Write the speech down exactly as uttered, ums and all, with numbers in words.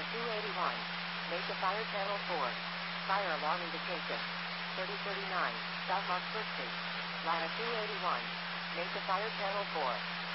two eighty-one. Make a fire channel four. Fire alarm indication. thirty thirty-nine. South Oxford Street. Lana two eighty-one. Make a fire channel four.